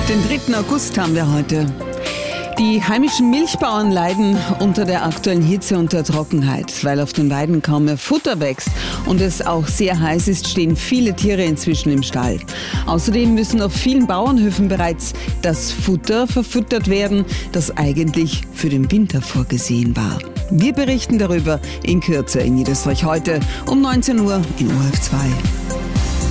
Den 3. August haben wir heute. Die heimischen Milchbauern leiden unter der aktuellen Hitze und der Trockenheit. Weil auf den Weiden kaum mehr Futter wächst und es auch sehr heiß ist, stehen viele Tiere inzwischen im Stall. Außerdem müssen auf vielen Bauernhöfen bereits das Futter verfüttert werden, das eigentlich für den Winter vorgesehen war. Wir berichten darüber in Kürze in Niederösterreich heute um 19 Uhr in ORF 2.